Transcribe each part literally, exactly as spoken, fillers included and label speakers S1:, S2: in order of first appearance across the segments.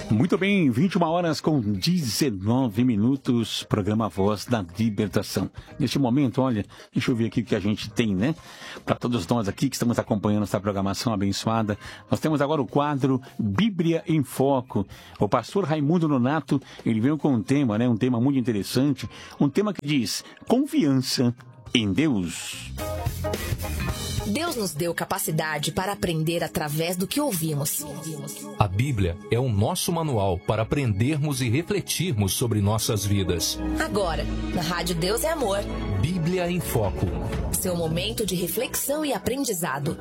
S1: Muito bem, vinte e uma horas com dezenove minutos, programa Voz da Libertação. Neste momento, olha, deixa eu ver aqui o que a gente tem, né? Para todos nós aqui que estamos acompanhando essa programação abençoada, nós temos agora o quadro Bíblia em Foco. O pastor Raimundo Nonato, ele veio com um tema, né? Um tema muito interessante, um tema que diz confiança em Deus.
S2: Deus nos deu capacidade para aprender através do que ouvimos.
S3: A Bíblia é o nosso manual para aprendermos e refletirmos sobre nossas vidas.
S2: Agora, na Rádio Deus é Amor.
S3: Bíblia em Foco.
S2: Seu momento de reflexão e aprendizado.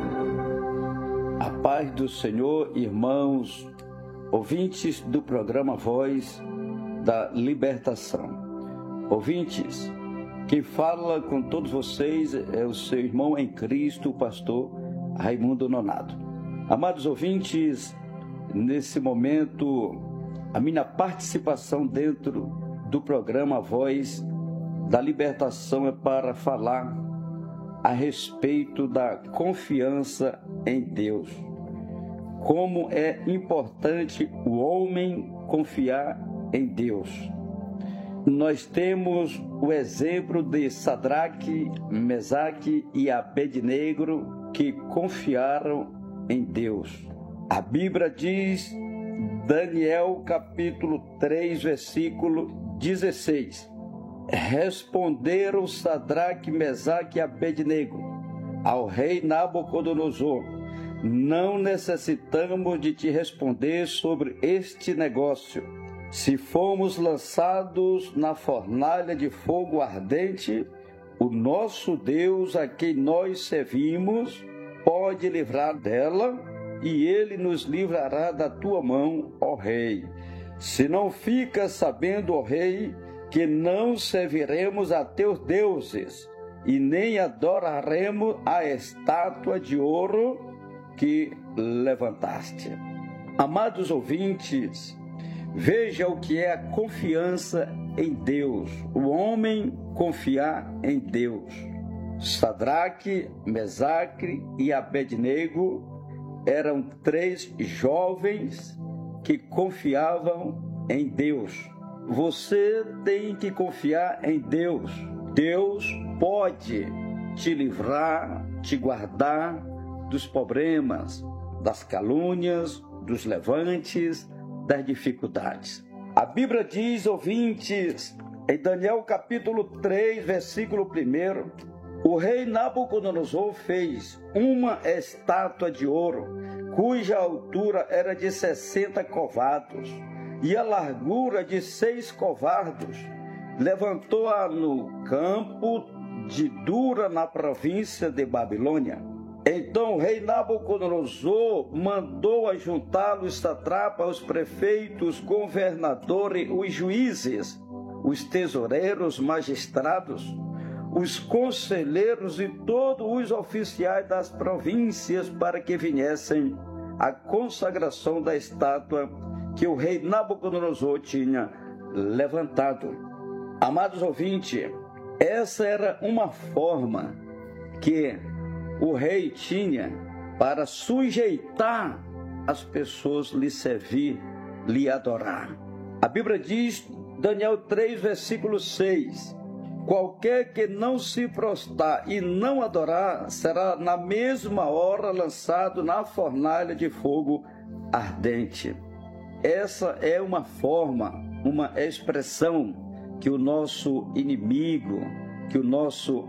S4: A paz do Senhor, irmãos, ouvintes do programa Voz da Libertação. Ouvintes, quem fala com todos vocês é o seu irmão em Cristo, o pastor Raimundo Nonato. Amados ouvintes, nesse momento, a minha participação dentro do programa Voz da Libertação é para falar a respeito da confiança em Deus. Como é importante o homem confiar em Deus. Nós temos o exemplo de Sadraque, Mesaque e Abednego que confiaram em Deus. A Bíblia diz, Daniel capítulo três, versículo dezesseis. Responderam Sadraque, Mesaque e Abednego ao rei Nabucodonosor: não necessitamos de te responder sobre este negócio. Se formos lançados na fornalha de fogo ardente, o nosso Deus, a quem nós servimos, pode livrar dela, e ele nos livrará da tua mão, ó rei. Se não ficas sabendo, ó rei, que não serviremos a teus deuses, e nem adoraremos a estátua de ouro que levantaste. Amados ouvintes, veja o que é a confiança em Deus, o homem confiar em Deus. Sadraque, Mesaque e Abednego eram três jovens que confiavam em Deus. Você tem que confiar em Deus. Deus pode te livrar, te guardar dos problemas, das calúnias, dos levantes, das dificuldades. A Bíblia diz, ouvintes, em Daniel capítulo três, versículo um, o rei Nabucodonosor fez uma estátua de ouro, cuja altura era de sessenta covados e a largura de seis covados. Levantou-a no campo de Dura, na província de Babilônia. Então o rei Nabucodonosor mandou ajuntar os satrapas, os prefeitos, governadores, os juízes, os tesoureiros, magistrados, os conselheiros e todos os oficiais das províncias para que viessem à consagração da estátua que o rei Nabucodonosor tinha levantado. Amados ouvintes, essa era uma forma que o rei tinha para sujeitar as pessoas, lhe servir, lhe adorar. A Bíblia diz, Daniel três, versículo seis, qualquer que não se prostrar e não adorar, será na mesma hora lançado na fornalha de fogo ardente. Essa é uma forma, uma expressão que o nosso inimigo, que o nosso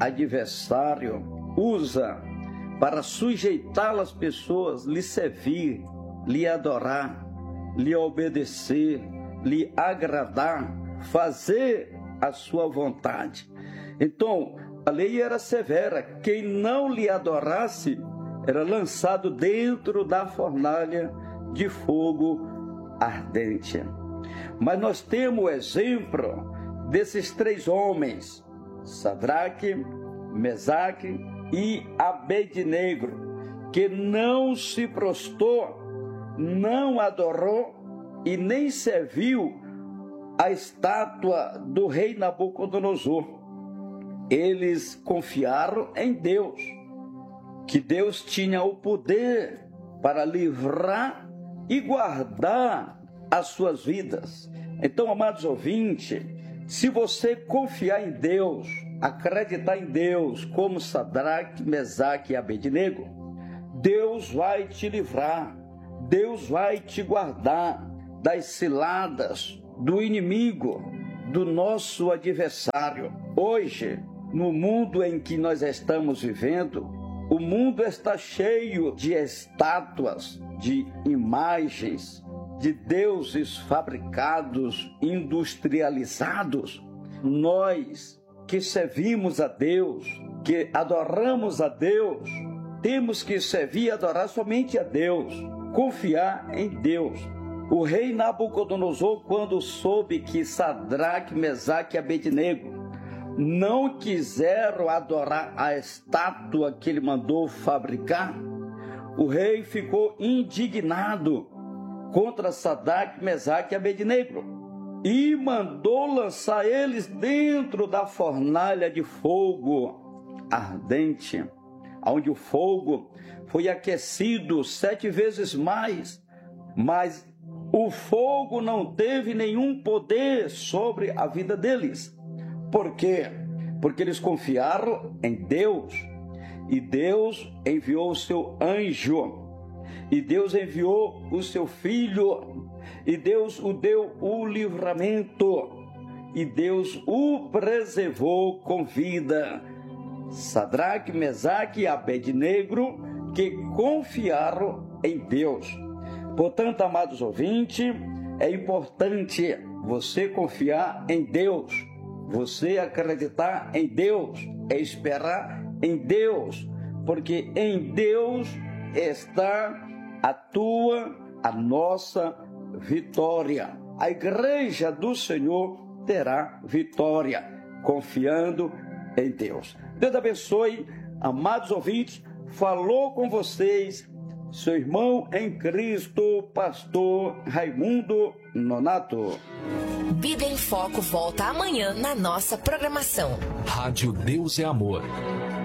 S4: adversário usa para sujeitar as pessoas, lhe servir, lhe adorar, lhe obedecer, lhe agradar, fazer a sua vontade. Então, a lei era severa. Quem não lhe adorasse era lançado dentro da fornalha de fogo ardente. Mas nós temos o exemplo desses três homens, Sadraque, Mesaque e Abednego, que não se prostrou, não adorou e nem serviu a estátua do rei Nabucodonosor. Eles confiaram em Deus, que Deus tinha o poder para livrar e guardar as suas vidas. Então, amados ouvintes, se você confiar em Deus, acreditar em Deus, como Sadraque, Mesaque e Abednego, Deus vai te livrar, Deus vai te guardar das ciladas do inimigo, do nosso adversário. Hoje, no mundo em que nós estamos vivendo, o mundo está cheio de estátuas, de imagens, de deuses fabricados, industrializados. Nós que servimos a Deus, que adoramos a Deus, temos que servir e adorar somente a Deus, confiar em Deus. O rei Nabucodonosor, quando soube que Sadraque, Mesaque e Abednego não quiseram adorar a estátua que ele mandou fabricar, o rei ficou indignado contra Sadraque, Mesaque e Abednego e mandou lançar eles dentro da fornalha de fogo ardente, onde o fogo foi aquecido sete vezes mais, mas o fogo não teve nenhum poder sobre a vida deles. Por quê? Porque eles confiaram em Deus, e Deus enviou o seu anjo, e Deus enviou o seu filho, e Deus o deu o livramento, e Deus o preservou com vida. Sadraque, Mesaque e Abednego, que confiaram em Deus. Portanto, amados ouvintes, é importante você confiar em Deus, você acreditar em Deus, é esperar em Deus, porque em Deus está a tua, a nossa vitória. A igreja do Senhor terá vitória, confiando em Deus. Deus abençoe, amados ouvintes, falou com vocês seu irmão em Cristo, pastor Raimundo Nonato.
S2: Bíblia em Foco volta amanhã na nossa programação.
S3: Rádio Deus é Amor.